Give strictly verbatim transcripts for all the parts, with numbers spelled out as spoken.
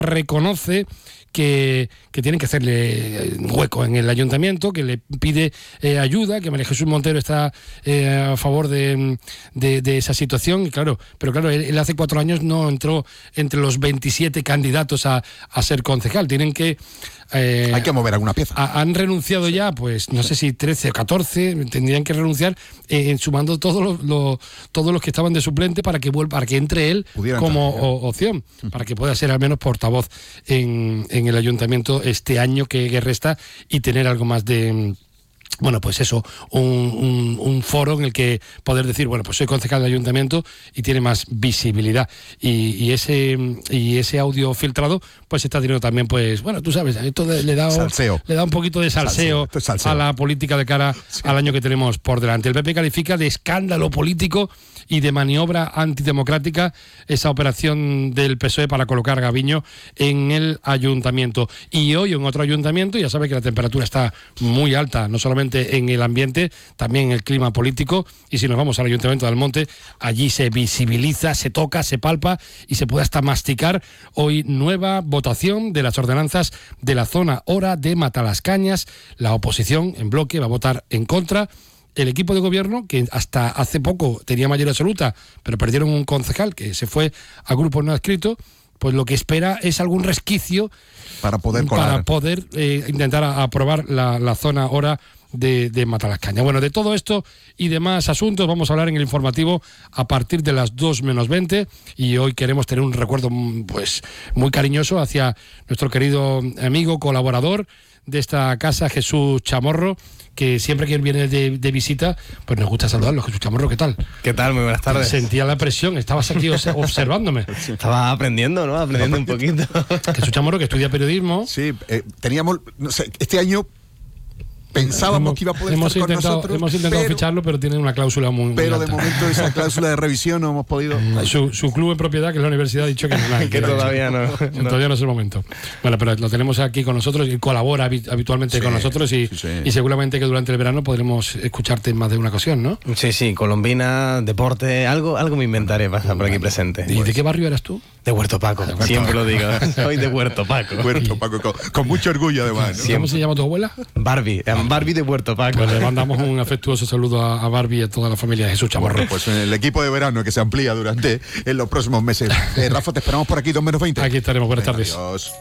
reconoce que, que tienen que hacerle hueco en el ayuntamiento, que le pide eh, ayuda, que María Jesús Montero está eh, a favor de, de, de esa situación, y claro, pero claro, él, él hace cuatro años no entró entre los veintisiete candidatos a, a ser concejal. Tienen que Eh, Hay que mover alguna pieza. A, han renunciado ya, pues no sé si trece o catorce, tendrían que renunciar, eh, sumando todos los, los, todos los que estaban de suplente para que vuelva, para que entre él Pudiera como entrar, o, opción, uh-huh. para que pueda ser al menos portavoz en, en el ayuntamiento este año que, que resta y tener algo más de... Bueno, pues eso, un, un, un foro en el que poder decir, bueno, pues soy concejal del ayuntamiento y tiene más visibilidad. Y, y ese y ese audio filtrado, pues está teniendo también, pues, bueno, tú sabes, esto de, le, da, le da un poquito de salseo, salseo, salseo a la política de cara sí. al año que tenemos por delante. El P P califica de escándalo político y de maniobra antidemocrática esa operación del P S O E para colocar a Gaviño en el ayuntamiento. Y hoy en otro ayuntamiento, ya sabe que la temperatura está muy alta, no solamente en el ambiente, también en el clima político, y si nos vamos al Ayuntamiento de Almonte, allí se visibiliza, se toca, se palpa y se puede hasta masticar hoy nueva votación de las ordenanzas de la zona hora de Matalascañas. La oposición en bloque va a votar en contra. El equipo de gobierno, que hasta hace poco tenía mayoría absoluta, pero perdieron un concejal que se fue a grupo no adscrito, pues lo que espera es algún resquicio para poder colar. para poder eh, intentar a, aprobar la, la zona hora de, de Matalascañas. Bueno, de todo esto y demás asuntos vamos a hablar en el informativo a partir de las dos menos veinte, y hoy queremos tener un recuerdo pues muy cariñoso hacia nuestro querido amigo, colaborador de esta casa, Jesús Chamorro, que siempre que él viene de, de visita, pues nos gusta saludarlo. Jesús Chamorro, ¿qué tal? ¿Qué tal? Muy buenas tardes. Sentía la presión, estabas aquí observándome. Estaba aprendiendo, ¿no? Aprendiendo un poquito. Jesús Chamorro, que estudia periodismo. Sí, eh, teníamos, no sé, este año pensábamos hemos, que iba a poder hemos estar con intentado, nosotros. Hemos intentado pero, ficharlo, pero tiene una cláusula muy, muy Pero alta. de momento esa cláusula de revisión no hemos podido... Su, su club en propiedad, que es la universidad, ha dicho que, no, que, que todavía no, no. Todavía no es el momento. Bueno, pero lo tenemos aquí con nosotros y colabora habitualmente sí, con nosotros y, sí, sí. y seguramente que durante el verano podremos escucharte en más de una ocasión, ¿no? Sí, sí, colombina, deporte, algo, algo me inventaré para estar por aquí presente. ¿Y pues, de qué barrio eras tú? De Huerto Paco, de Huerto Siempre Paco. Lo digo. Soy de Huerto Paco. Huerto Paco, con, con mucho orgullo además, ¿no? ¿Cómo se llama tu abuela? Barbie, Barbie de Huerto Paco. Pues le mandamos un afectuoso saludo a, a Barbie y a toda la familia de Jesús Chamorro. Bueno, pues el equipo de verano que se amplía durante en los próximos meses. Eh, Rafa, te esperamos por aquí, dos menos veinte. Aquí estaremos, buenas Venga, tardes. Adiós.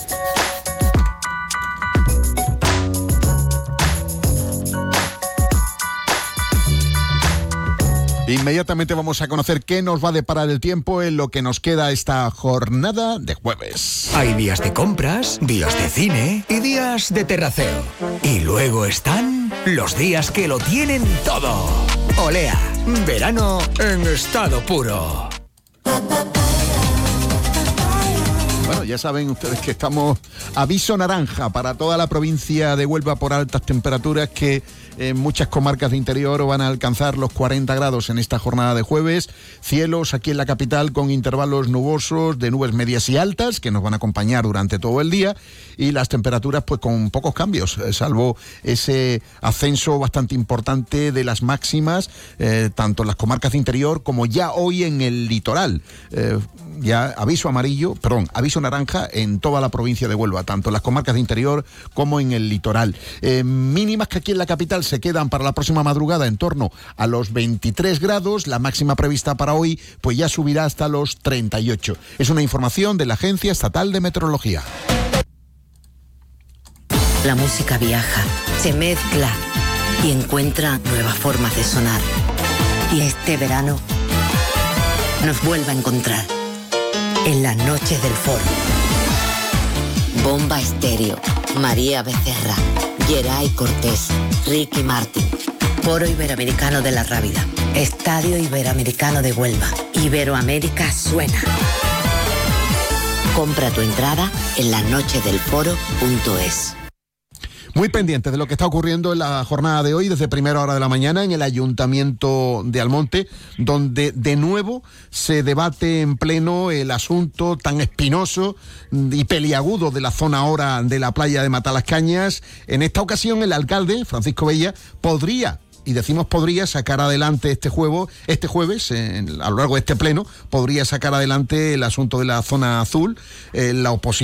Inmediatamente vamos a conocer qué nos va a deparar el tiempo en lo que nos queda esta jornada de jueves. Hay días de compras, días de cine y días de terraceo. Y luego están los días que lo tienen todo. Olea, verano en estado puro. Bueno, ya saben ustedes que estamos aviso naranja para toda la provincia de Huelva por altas temperaturas que en muchas comarcas de interior van a alcanzar los cuarenta grados en esta jornada de jueves. Cielos aquí en la capital con intervalos nubosos de nubes medias y altas que nos van a acompañar durante todo el día, y las temperaturas pues con pocos cambios, eh, salvo ese ascenso bastante importante de las máximas, eh, tanto en las comarcas de interior como ya hoy en el litoral. Eh, ya aviso amarillo, perdón, aviso naranja en toda la provincia de Huelva, tanto en las comarcas de interior como en el litoral. Eh, mínimas que aquí en la capital se quedan para la próxima madrugada en torno a los veintitrés grados, la máxima prevista para hoy pues ya subirá hasta los treinta y ocho. Es una información de la Agencia Estatal de Meteorología. La música viaja, se mezcla y encuentra nuevas formas de sonar. Y este verano nos vuelve a encontrar en las noches del Foro. Bomba Estéreo, María Becerra, Geray Cortés, Ricky Martin, Foro Iberoamericano de la Rábida, Estadio Iberoamericano de Huelva, Iberoamérica suena. Compra tu entrada en las noches del foro punto es. Muy pendientes de lo que está ocurriendo en la jornada de hoy, desde primera hora de la mañana, en el Ayuntamiento de Almonte, donde de nuevo se debate en pleno el asunto tan espinoso y peliagudo de la zona ahora de la playa de Matalascañas. En esta ocasión, el alcalde, Francisco Bella, podría y decimos podría sacar adelante este juego, este jueves, en, a lo largo de este pleno, podría sacar adelante el asunto de la zona azul, eh, la oposición